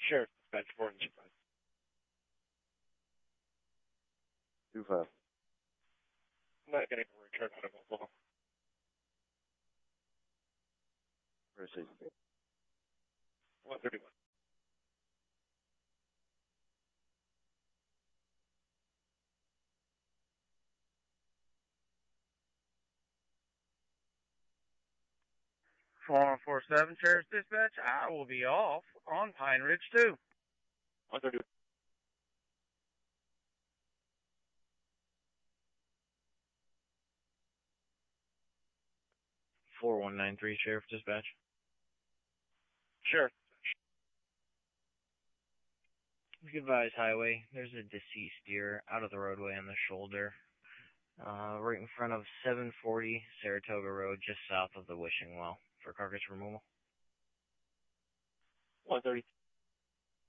Sheriff Dispatch 4 and 2-5. I'm not getting a return out of Oklahoma. Proceed. 131. Four 47 Sheriff's Dispatch, I will be off on Pine Ridge 2. 131. Sheriff Dispatch. Sheriff. Advise highway. There's a deceased deer out of the roadway on the shoulder, right in front of 740 Saratoga Road, just south of the wishing well for carcass removal. 130.